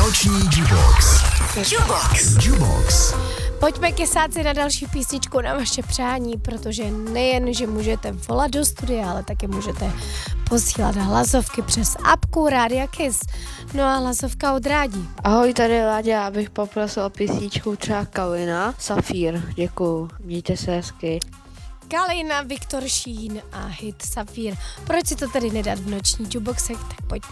Noční Jubox. Jubox. Pojďme kesát si na další písničku na vaše přání, protože nejen, že můžete volat do studia, ale taky můžete posílat hlasovky přes apku Rádia Kiss. No a hlasovka odrádí. Ahoj, tady Láďa, abych poprosil písničku třeba Kalina, Safír, děkuju, mějte se hezky. Kalina, Viktor Šín a hit Safír. Proč si to tedy nedat v noční Juboxech, tak pojďme.